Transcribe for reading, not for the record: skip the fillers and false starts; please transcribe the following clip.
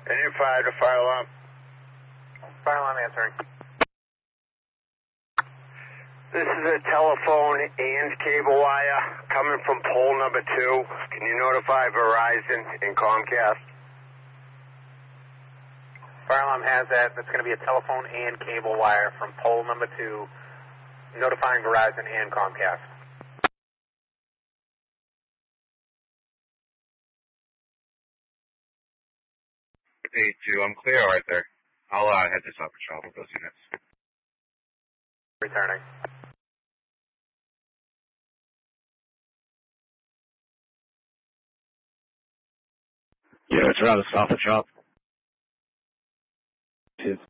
Engine 5 to fire alarm. Fire alarm answering. This is a telephone and cable wire coming from pole number 2. Can you notify Verizon and Comcast? Fire alarm has that. That's going to be a telephone and cable wire from pole number 2, notifying Verizon and Comcast. Hey, 2, I'm clear right there. I'll head this up for shop with those units. Returning. Yeah, it's around the Stop and Shop.